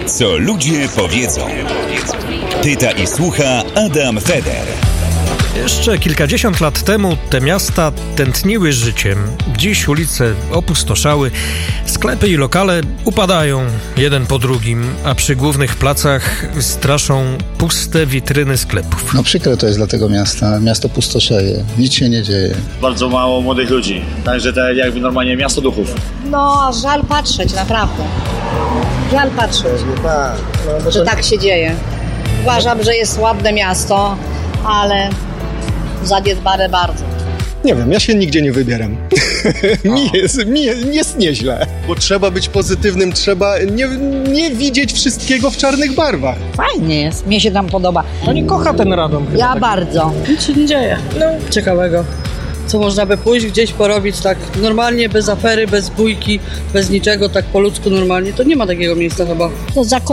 Co ludzie powiedzą. Pyta i słucha Adam Feder. Jeszcze kilkadziesiąt lat temu te miasta tętniły życiem. Dziś ulice opustoszały, sklepy i lokale upadają jeden po drugim, a przy głównych placach straszą puste witryny sklepów. No przykre to jest dla tego miasta. Miasto pustoszeje, nic się nie dzieje. Bardzo mało młodych ludzi, także to jakby normalnie miasto duchów. No, żal patrzeć, naprawdę. Żal patrzeć, że tak się dzieje. Uważam, że jest ładne miasto, ale zaniedbane bardzo. Nie wiem, ja się nigdzie nie wybieram. mi jest nieźle. Bo trzeba być pozytywnym, trzeba nie widzieć wszystkiego w czarnych barwach. Fajnie jest, mnie się tam podoba. Pani kocha ten Radom chyba. Ja bardzo. Nic się nie dzieje. No, ciekawego. Co można by pójść, gdzieś porobić tak normalnie, bez afery, bez bójki, bez niczego, tak po ludzku normalnie. To nie ma takiego miejsca chyba. To